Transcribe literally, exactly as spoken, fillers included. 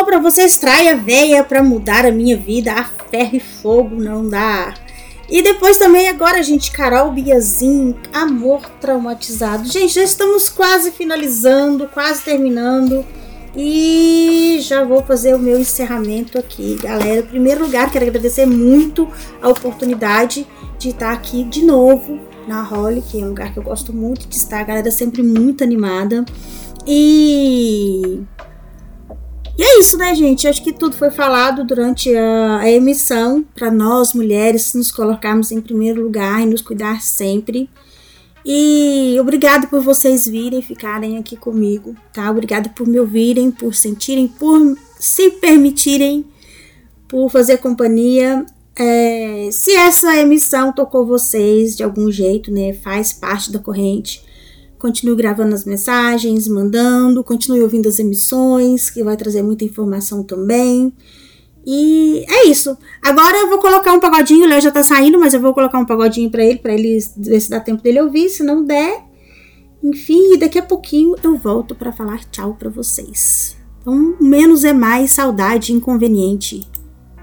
pra vocês, traia véia pra mudar a minha vida, a ferro e fogo não dá. E depois também agora, gente, Carol Biazin, Amor Traumatizado. Gente, já estamos quase finalizando, quase terminando. E já vou fazer o meu encerramento aqui, galera. Em primeiro lugar, quero agradecer muito a oportunidade de estar aqui de novo na Holly, que é um lugar que eu gosto muito de estar. A galera é sempre muito animada. E... E é isso, né, gente? Acho que tudo foi falado durante a, a emissão para nós, mulheres, nos colocarmos em primeiro lugar e nos cuidar sempre. E obrigado por vocês virem, ficarem aqui comigo, tá? Obrigado por me ouvirem, por sentirem, por se permitirem, por fazer companhia. É, se essa emissão tocou vocês de algum jeito, né, faz parte da corrente, continue gravando as mensagens, mandando, continue ouvindo as emissões, que vai trazer muita informação também. E é isso. Agora eu vou colocar um pagodinho, o Léo já tá saindo, mas eu vou colocar um pagodinho pra ele, pra ele ver se dá tempo dele ouvir, se não der. Enfim, daqui a pouquinho eu volto pra falar tchau pra vocês. Então, menos é mais, saudade inconveniente.